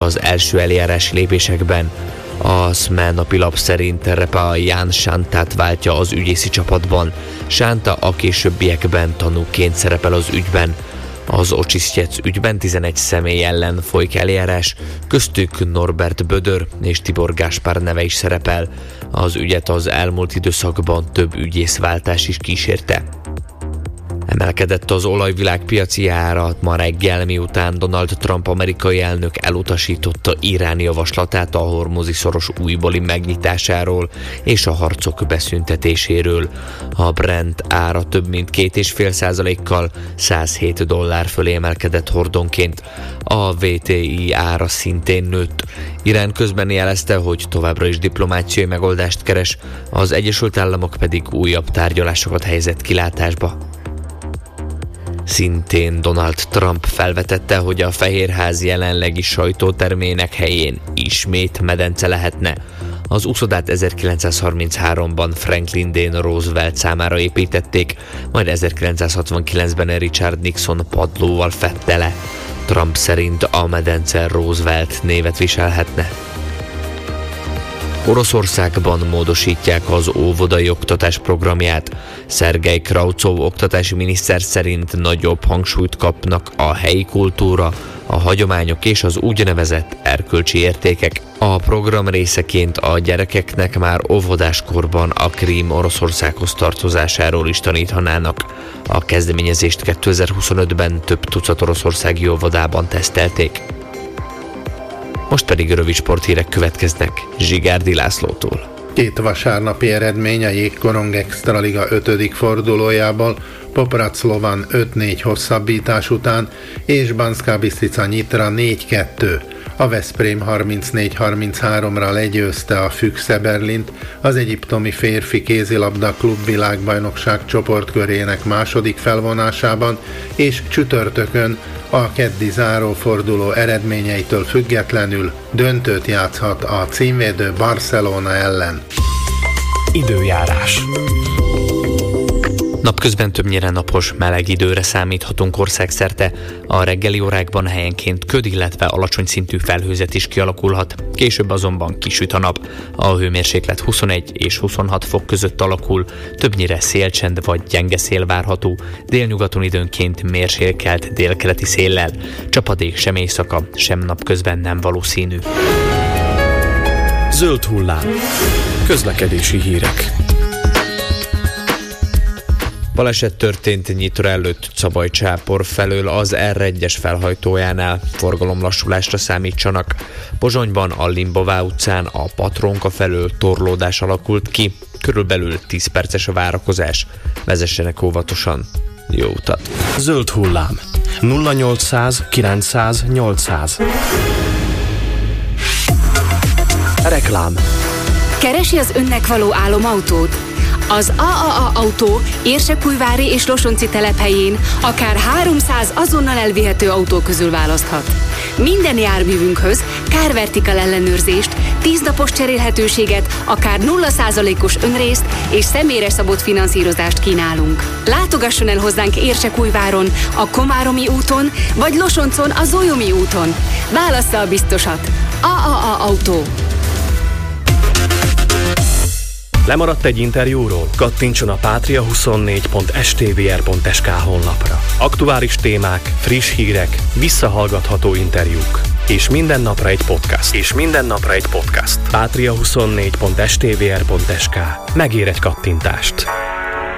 az első eljárási lépésekben. A SME napilap szerint Repályán Sántát váltja az ügyészi csapatban. Sánta a későbbiekben tanúként szerepel az ügyben. Az Ocsisztyec ügyben 11 személy ellen folyik eljárás, köztük Norbert Bödör és Tibor Gáspár neve is szerepel. Az ügyet az elmúlt időszakban több ügyészváltás is kísérte. Emelkedett az olajvilágpiaci ára ma reggel, miután Donald Trump amerikai elnök elutasította iráni javaslatát a Hormuzi szoros újbóli megnyitásáról és a harcok beszüntetéséről. A Brent ára több mint 2,5%-kal $107 fölé emelkedett hordonként. A WTI ára szintén nőtt. Irán közben jelezte, hogy továbbra is diplomáciai megoldást keres, az Egyesült Államok pedig újabb tárgyalásokat helyezett kilátásba. Szintén Donald Trump felvetette, hogy a Fehérház jelenlegi sajtótermének helyén ismét medence lehetne. Az úszodát 1933-ban Franklin D. Roosevelt számára építették, majd 1969-ben Richard Nixon padlóval fedte le. Trump szerint a medence Roosevelt névet viselhetne. Oroszországban módosítják az óvodai oktatás programját. Szergej Krauczov oktatási miniszter szerint nagyobb hangsúlyt kapnak a helyi kultúra, a hagyományok és az úgynevezett erkölcsi értékek. A program részeként a gyerekeknek már óvodáskorban a Krím Oroszországhoz tartozásáról is tanítanának. A kezdeményezést 2025-ben több tucat oroszországi óvodában tesztelték. Most pedig rövid sporthírek következnek Zsigárdi Lászlótól. Két vasárnapi eredmény a Jégkorong Extraliga 5. fordulójából, Poprad-Slovan 5-4 hosszabbítás után, és Banská Bystrica Nyitra 4-2. A Veszprém 34-33-ra legyőzte a Füchse Berlint, az egyiptomi férfi kézilabda klub világbajnokság csoportkörének második felvonásában, és csütörtökön a keddi záróforduló eredményeitől függetlenül döntőt játszhat a címvédő Barcelona ellen. Időjárás. Napközben többnyire napos, meleg időre számíthatunk országszerte. A reggeli órákban helyenként köd, illetve alacsony szintű felhőzet is kialakulhat. Később azonban kisüt a nap. A hőmérséklet 21 és 26 fok között alakul, többnyire szélcsend vagy gyenge szél várható, délnyugaton időnként mérsékelt délkeleti széllel. Csapadék sem éjszaka, sem napközben nem valószínű. Zöld hullám. Közlekedési hírek. Baleset történt Nyitra előtt Szabadcsápor felől az R1-es felhajtójánál, forgalomlassulásra számítsanak. Pozsonyban a Limbová utcán a Patronka felől torlódás alakult ki, körülbelül 10 perces a várakozás. Vezessenek óvatosan. Jó utat! Zöld hullám. 0800 900 800. Reklám. Keresi az önnek való álomautót? Az AAA Autó Érsekújvári és Losonci telephelyén akár 300 azonnal elvihető autó közül választhat. Minden járművünkhöz Car Vertical ellenőrzést, 10 napos cserélhetőséget, akár 0%-os önrészt és személyre szabott finanszírozást kínálunk. Látogasson el hozzánk Érsekújváron, a Komáromi úton, vagy Losoncon a Zolyomi úton. Válassza a biztosat. AAA Autó. Lemaradt egy interjúról? Kattintson a patria24.stvr.sk honlapra. Aktuális témák, friss hírek, visszahallgatható interjúk. És minden napra egy podcast. Patria24.stvr.sk. Megér egy kattintást.